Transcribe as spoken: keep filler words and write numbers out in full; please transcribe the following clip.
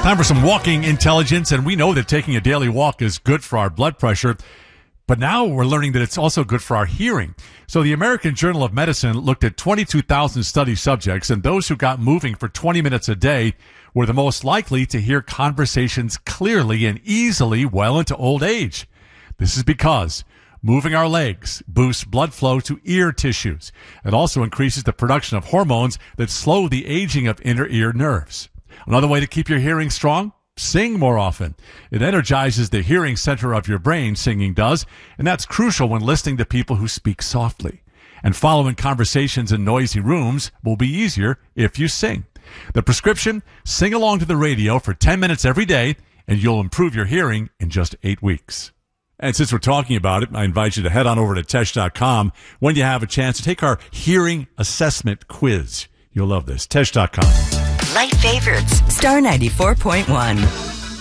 Time for some walking intelligence, and we know that taking a daily walk is good for our blood pressure, but now we're learning that it's also good for our hearing. So the American Journal of Medicine looked at twenty-two thousand study subjects, and those who got moving for twenty minutes a day were the most likely to hear conversations clearly and easily well into old age. This is because moving our legs boosts blood flow to ear tissues. It also increases the production of hormones that slow the aging of inner ear nerves. Another way to keep your hearing strong? Sing more often. It energizes the hearing center of your brain, singing does, and that's crucial when listening to people who speak softly. And following conversations in noisy rooms will be easier if you sing. The prescription? Sing along to the radio for ten minutes every day, and you'll improve your hearing in just eight weeks. And since we're talking about it, I invite you to head on over to Tesh dot com when you have a chance to take our hearing assessment quiz. You'll love this. Tesh dot com. Light favorites, Star ninety-four point one.